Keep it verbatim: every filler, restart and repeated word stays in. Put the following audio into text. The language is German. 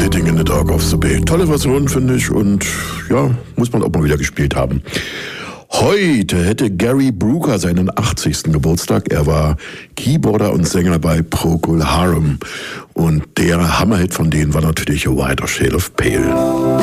Sitting in the Dark of the Bay. Tolle Version, finde ich, und ja, muss man auch mal wieder gespielt haben. Heute hätte Gary Brooker seinen achtzigsten Geburtstag. Er war Keyboarder und Sänger bei Procol Harum. Und der Hammerhit von denen war natürlich A Wider Shade of Pale.